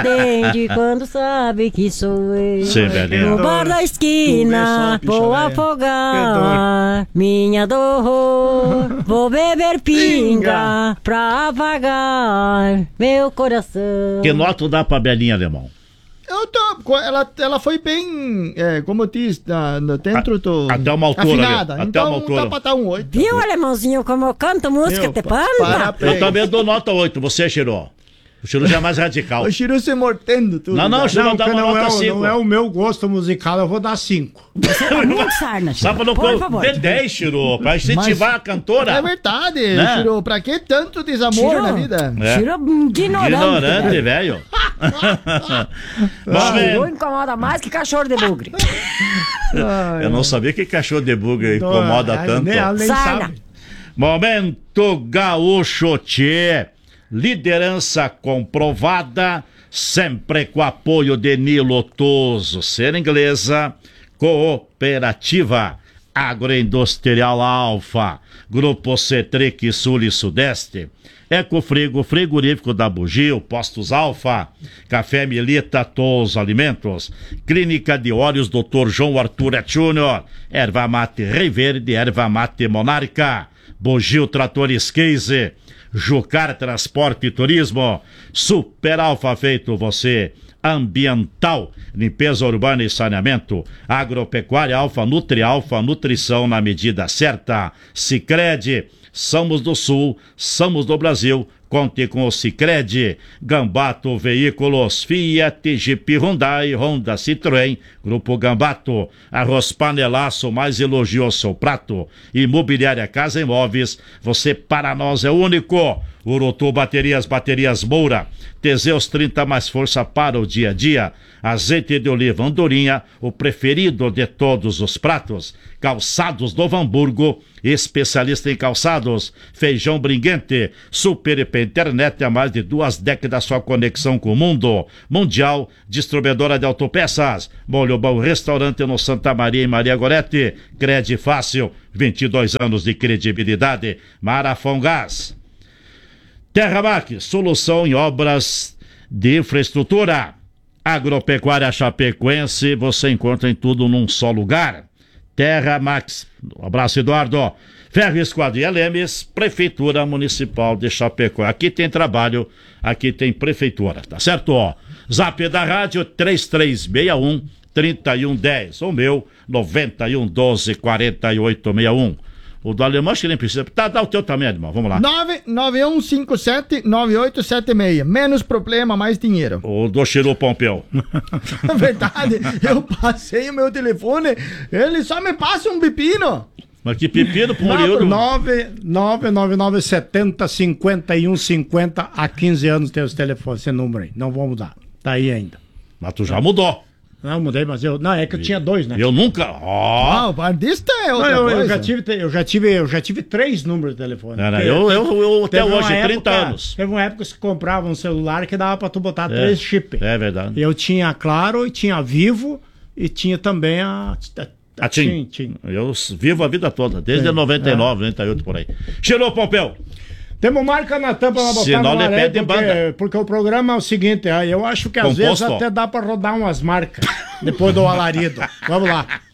atende quando sabe que sou eu. Sim, velhinha. No bar da esquina vou afogar minha dor. Vou beber pinga pra apagar meu coração. Que nota dá pra Belinha, alemão? Ela foi bem, como eu disse, dentro do... Até uma altura, afinada. até então uma altura. dá pra dar um 8. Viu, alemãozinho, como eu canto música de panda? Parabéns. Eu também dou nota 8, você, Chiro. O Chiro já é mais radical. O Chiro se mordendo tudo. Não, o Chiro dá uma nota 5. Não é o meu gosto musical, eu vou dar 5. Você tá muito sarna, Só pra não por favor. dê 10, Chiro, pra incentivar a cantora. É verdade, Né? Chiro. Pra que tanto desamor Chiro, na vida? Chiro ignorante, velho. Chiro incomoda mais que cachorro de bugre. Eu não sabia que cachorro de bugre incomoda tanto. Nem Sarna. sabe. Momento gaúcho tchê. Liderança comprovada, sempre com apoio de Nilo Toso, ser inglesa, cooperativa, agroindustrial Alfa, Grupo Cetric Sul e Sudeste, Ecofrigo, frigorífico da Bugio, Postos Alfa, Café Milita, Toso Alimentos, Clínica de Óleos Dr. João Arthur Júnior, Erva Mate Rei Verde, Erva Mate Monarca, Bugio Tratores Case, Jucar Transporte e Turismo, Super Alfa Feito Você, Ambiental, Limpeza Urbana e Saneamento, Agropecuária Alfa, Nutri Alfa, Nutrição na medida certa, Sicredi, somos do Sul, somos do Brasil, conte com o Sicredi, Gambato Veículos, Fiat, Jeep, Hyundai, Honda, Citroën, Grupo Gambato, Arroz Panelaço, mais elogio ao seu prato, Imobiliária Casa Imóveis, você para nós é único, Urutu Baterias Moura, Teseus 30 mais força para o dia a dia, azeite de oliva Andorinha, o preferido de todos os pratos, Calçados Novo Hamburgo, especialista em calçados, Feijão Bringuente, Super IP Internet há mais de 2 décadas, sua conexão com o mundo, Mundial, distribuidora de autopeças, Molho Bom Restaurante no Santa Maria e Maria Gorete, Crede Fácil, 22 anos de credibilidade, Marafon Gás, Terramac, solução em obras de infraestrutura. Agropecuária Chapecoense, você encontra em tudo num só lugar. Terramax, um abraço, Eduardo. Ferro Esquadria Lemes, Prefeitura Municipal de Chapecó. Aqui tem trabalho, aqui tem prefeitura, tá certo? Ó, Zap da Rádio 3361-3110, o meu 9112-4861. O do alemão acho que nem precisa. Dá o teu também, irmão. Vamos lá. 991579876. Menos problema, mais dinheiro. O do Chiru Pompeu. É verdade. Eu passei o meu telefone, ele só me passa um pepino. Mas que pepino pro Murilo. 999705150. Há 15 anos tem os telefones, esse número aí. Não vou mudar. Tá aí ainda. Mas tu já mudou. Não, mudei, mas eu... Não, é que eu tinha 2, né? Eu nunca... Ó! O bandista é outra Não, coisa. eu já tive 3 números de telefone. Eu até hoje, 30 época, anos. Teve uma época que você comprava um celular que dava pra tu botar 3 chips. É verdade. Eu tinha a Claro, e tinha a Vivo, e tinha também a TIM. Eu vivo a vida toda, desde 99, 98 por aí. Cheirou, Pompeu! Temos marca na tampa pra botar Senão no ele aré, pede banda. porque o programa é o seguinte, eu acho que às vezes até dá pra rodar umas marcas depois do alarido. Vamos lá.